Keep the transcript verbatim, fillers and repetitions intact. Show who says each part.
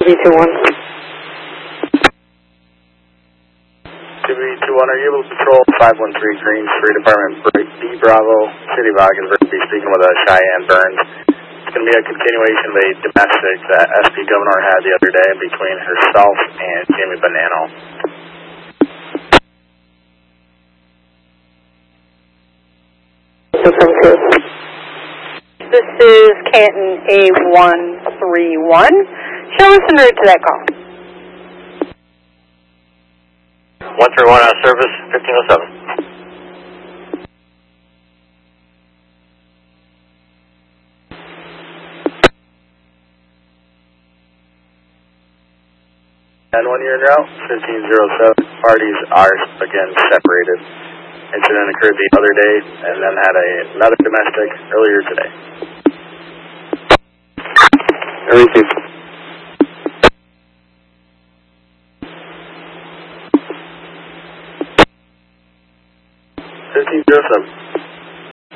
Speaker 1: three two one.
Speaker 2: three two one, are you able to patrol five one three Green Street, Department B Bravo, City of Ogdensburg, be speaking with a Cheyenne Burns. It's going to be a continuation of a domestic that S P Governor had the other day between herself and Jamie Bonanno.
Speaker 1: This is Canton A one three one. Show us en route to that call.
Speaker 3: one three one out of service, fifteen oh seven.
Speaker 2: And one year in route, fifteen oh seven. Parties are again separated. Incident occurred the other day and then had a, another domestic earlier today.
Speaker 3: Everything.
Speaker 2: fifteen oh seven.